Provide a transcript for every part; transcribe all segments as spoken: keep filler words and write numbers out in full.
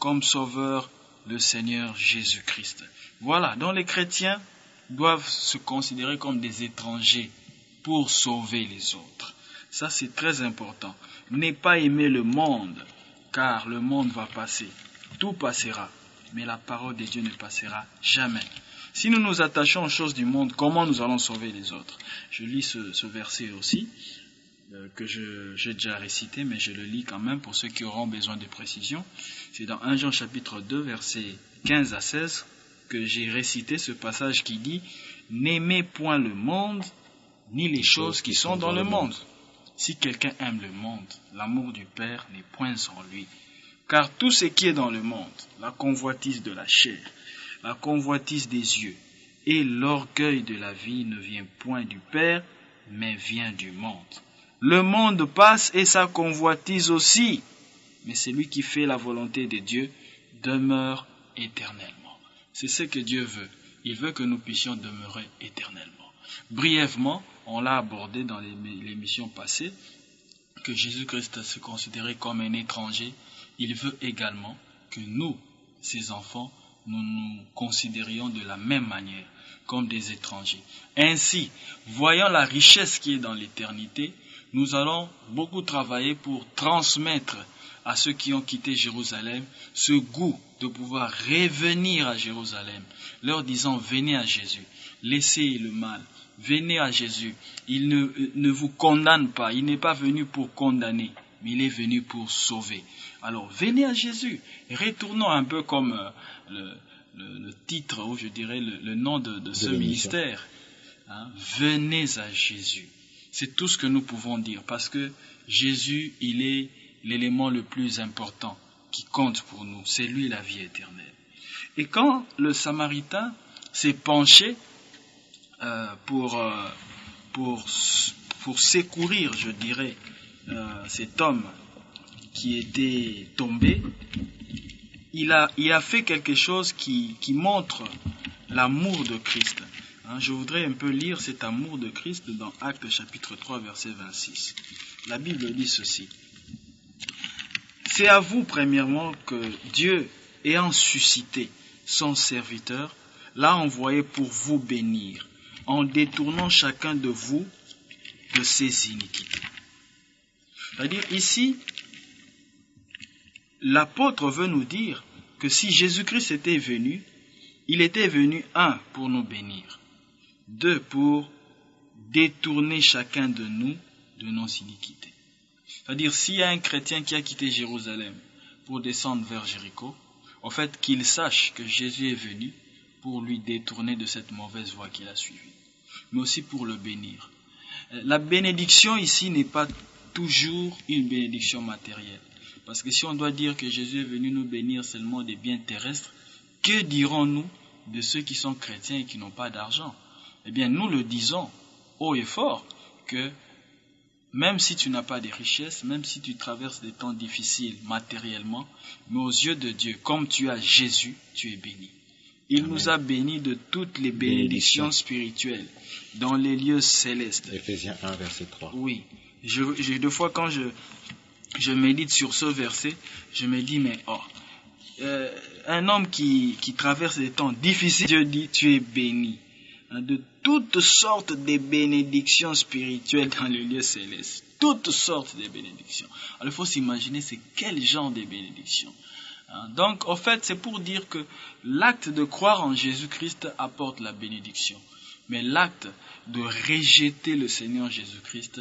comme sauveur le Seigneur Jésus-Christ. Voilà, donc les chrétiens doivent se considérer comme des étrangers pour sauver les autres. Ça, c'est très important. Ne pas aimer le monde, car le monde va passer. Tout passera, mais la parole de Dieu ne passera jamais. Si nous nous attachons aux choses du monde, comment nous allons sauver les autres? Je lis ce, ce verset aussi, euh, que je, j'ai déjà récité, mais je le lis quand même pour ceux qui auront besoin de précision. C'est dans premier Jean chapitre deux, versets quinze à seize, que j'ai récité ce passage qui dit « N'aimez point le monde, ni les choses qui sont dans le monde. Si quelqu'un aime le monde, l'amour du Père n'est point en lui. Car tout ce qui est dans le monde, la convoitise de la chair, la convoitise des yeux et l'orgueil de la vie ne vient point du Père, mais vient du monde. Le monde passe et sa convoitise aussi, mais celui qui fait la volonté de Dieu demeure éternellement. » C'est ce que Dieu veut. Il veut que nous puissions demeurer éternellement. Brièvement, on l'a abordé dans l'émission passée, que Jésus-Christ se considérait comme un étranger. Il veut également que nous, ses enfants, nous nous considérions de la même manière, comme des étrangers. Ainsi, voyant la richesse qui est dans l'éternité, nous allons beaucoup travailler pour transmettre à ceux qui ont quitté Jérusalem ce goût de pouvoir revenir à Jérusalem, leur disant « Venez à Jésus, laissez le mal, venez à Jésus, il ne, ne vous condamne pas, il n'est pas venu pour condamner, mais il est venu pour sauver. Alors venez à Jésus, retournons un peu comme euh, le, le, le titre, ou je dirais le, le nom de, de ce ministère, hein, venez à Jésus. C'est tout ce que nous pouvons dire, parce que Jésus, il est l'élément le plus important qui compte pour nous, c'est lui la vie éternelle. Et quand le Samaritain s'est penché euh, pour, euh, pour, pour secourir, je dirais, euh, cet homme qui était tombé, il a, il a fait quelque chose qui, qui montre l'amour de Christ. Hein, je voudrais un peu lire cet amour de Christ dans Actes chapitre trois, verset vingt-six. La Bible dit ceci. C'est à vous, premièrement, que Dieu, ayant suscité son serviteur, l'a envoyé pour vous bénir, en détournant chacun de vous de ses iniquités. C'est-à-dire, ici, l'apôtre veut nous dire que si Jésus-Christ était venu, il était venu, un, pour nous bénir, deux, pour détourner chacun de nous de nos iniquités. C'est-à-dire, s'il y a un chrétien qui a quitté Jérusalem pour descendre vers Jéricho, en fait, qu'il sache que Jésus est venu pour lui détourner de cette mauvaise voie qu'il a suivie, mais aussi pour le bénir. La bénédiction ici n'est pas toujours une bénédiction matérielle. Parce que si on doit dire que Jésus est venu nous bénir seulement des biens terrestres, que dirons-nous de ceux qui sont chrétiens et qui n'ont pas d'argent? Eh bien, nous le disons haut et fort que même si tu n'as pas de richesses, même si tu traverses des temps difficiles matériellement, mais aux yeux de Dieu, comme tu as Jésus, tu es béni. Il Amen. Nous a bénis de toutes les bénédictions spirituelles dans les lieux célestes. Éphésiens un, verset trois. Oui. Je, je, deux fois quand je, je médite sur ce verset, je me dis, mais oh, euh, un homme qui, qui traverse des temps difficiles, Dieu dit, tu es béni. De toutes sortes de bénédictions spirituelles dans le lieu céleste. Toutes sortes de bénédictions. Alors il faut s'imaginer c'est quel genre de bénédictions. Donc en fait c'est pour dire que l'acte de croire en Jésus-Christ apporte la bénédiction. Mais l'acte de rejeter le Seigneur Jésus-Christ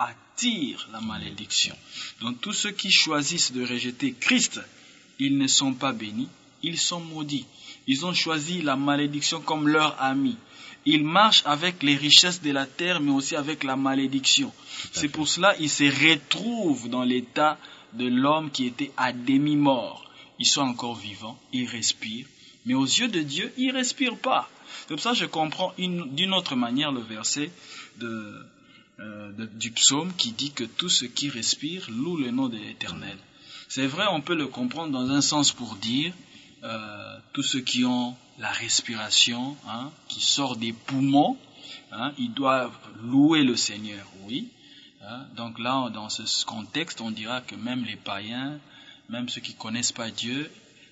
attire la malédiction. Donc tous ceux qui choisissent de rejeter Christ, ils ne sont pas bénis, ils sont maudits. Ils ont choisi la malédiction comme leur ami. Ils marchent avec les richesses de la terre, mais aussi avec la malédiction. C'est pour cela qu'ils se retrouvent dans l'état de l'homme qui était à demi-mort. Ils sont encore vivants, ils respirent, mais aux yeux de Dieu, ils ne respirent pas. C'est pour ça que je comprends une, d'une autre manière le verset de, euh, de, du psaume qui dit que tout ce qui respire loue le nom de l'Éternel. C'est vrai, on peut le comprendre dans un sens pour dire euh, tous ceux qui ont la respiration, hein, qui sort des poumons, hein, ils doivent louer le Seigneur, oui. Hein, donc là, dans ce contexte, on dira que même les païens, même ceux qui ne connaissent pas Dieu,